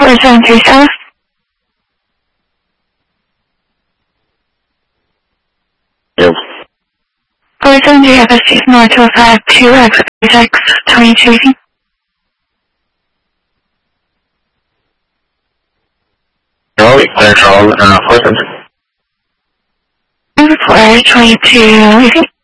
473 South. Yep. 473 FST North 252 X 22. Charlie, Clear Charlie, 473. 422.